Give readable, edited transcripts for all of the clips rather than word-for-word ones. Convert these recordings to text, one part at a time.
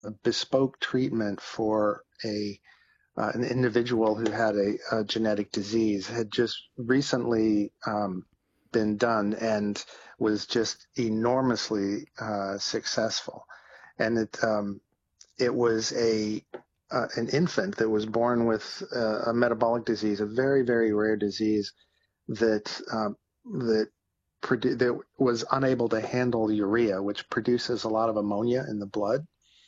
bespoke treatment for an individual who had a genetic disease had just recently been done and was just enormously successful. And it was an infant that was born with a metabolic disease, a very, very rare disease that that was unable to handle urea, which produces a lot of ammonia in the blood.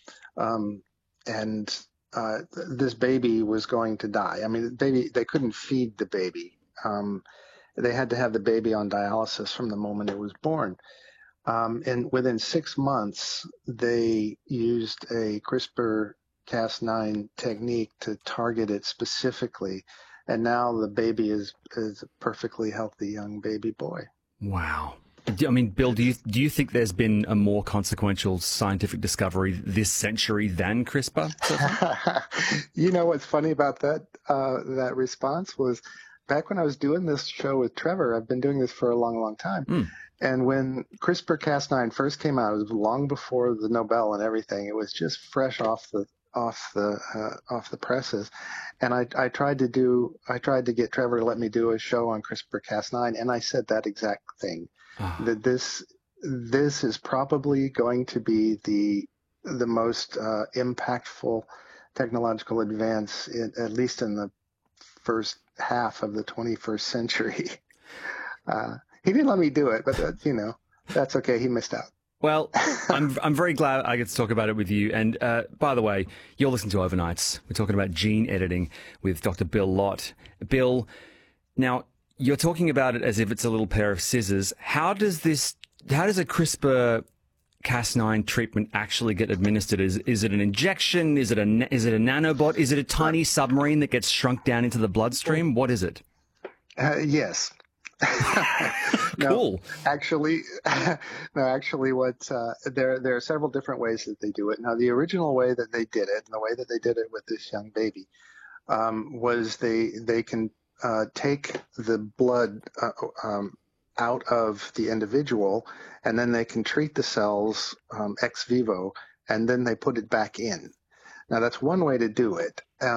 And this baby was going to die. I mean, they couldn't feed the baby. They had to have the baby on dialysis from the moment it was born. And within 6 months, they used a CRISPR-Cas9 technique to target it specifically. And now the baby is a perfectly healthy young baby boy. Wow. I mean, Bill, do you think there's been a more consequential scientific discovery this century than CRISPR? You know what's funny about that response was back when I was doing this show with Trevor. I've been doing this for a long, long time. And when CRISPR-Cas9 first came out, it was long before the Nobel and everything. It was just fresh off the presses. And I tried to get Trevor to let me do a show on CRISPR-Cas9, and I said that exact thing. That this is probably going to be the most impactful technological advance, at least in the first half of the 21st century. He didn't let me do it, but that's okay. He missed out. Well, I'm very glad I get to talk about it with you. And by the way, you're listening to Overnights. We're talking about gene editing with Dr. Bill Lott. Bill, now you're talking about it as if it's a little pair of scissors. How does a CRISPR-Cas9 treatment actually get administered? Is it an injection? Is it a nanobot? Is it a tiny submarine that gets shrunk down into the bloodstream? What is it? Yes. Cool. Actually, what there are several different ways that they do it. Now, the original way that they did it, and the way that they did it with this young baby, was they can take the blood out of the individual, and then they can treat the cells ex vivo, and then they put it back in. Now, that's one way to do it.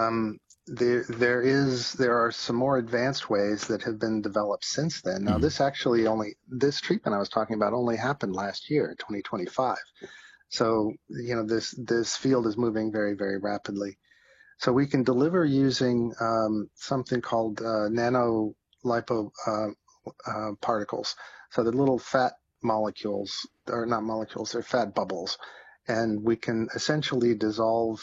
There are some more advanced ways that have been developed since then. Now, this treatment I was talking about only happened last year, 2025. So, this field is moving very, very rapidly. So we can deliver using something called nanolipo particles. So the little fat molecules, or not molecules, they're fat bubbles. And we can essentially dissolve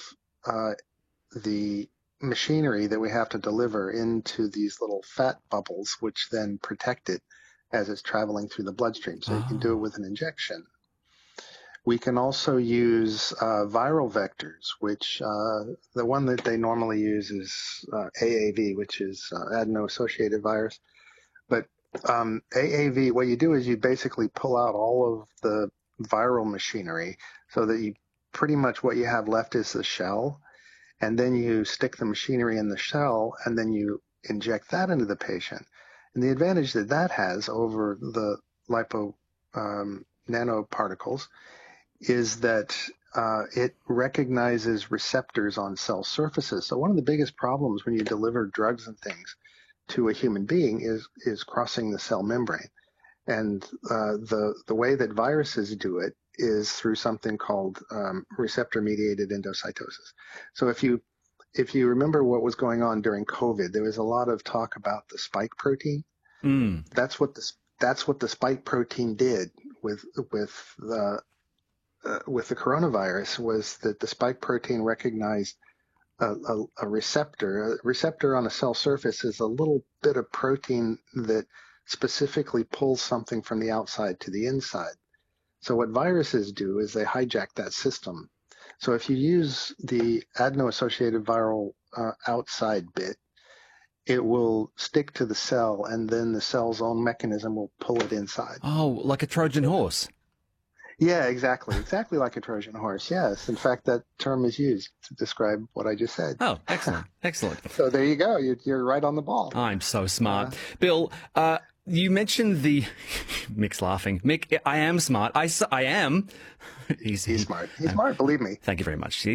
the machinery that we have to deliver into these little fat bubbles, which then protect it as it's traveling through the bloodstream. So you can do it with an injection. We can also use viral vectors, which the one that they normally use is AAV, which is adeno-associated virus. But AAV, what you do is you basically pull out all of the viral machinery so that you pretty much what you have left is the shell. And then you stick the machinery in the shell, and then you inject that into the patient. And the advantage that has over the lipo nanoparticles is that it recognizes receptors on cell surfaces. So one of the biggest problems when you deliver drugs and things to a human being is crossing the cell membrane. And the way that viruses do it is through something called receptor-mediated endocytosis. So if you remember what was going on during COVID, there was a lot of talk about the spike protein. That's what the spike protein did with the coronavirus, was that the spike protein recognized a receptor. A receptor on a cell surface is a little bit of protein that specifically pulls something from the outside to the inside. So what viruses do is they hijack that system. So if you use the adeno-associated viral outside bit, it will stick to the cell, and then the cell's own mechanism will pull it inside. Oh, like a Trojan horse. Yeah, exactly. Exactly like a Trojan horse, yes. In fact, that term is used to describe what I just said. Oh, excellent. Excellent. So there you go. You're right on the ball. I'm so smart. Bill, You mentioned the Mick's laughing. Mick, I am smart. I am. He's smart. He's smart. Believe me. Thank you very much.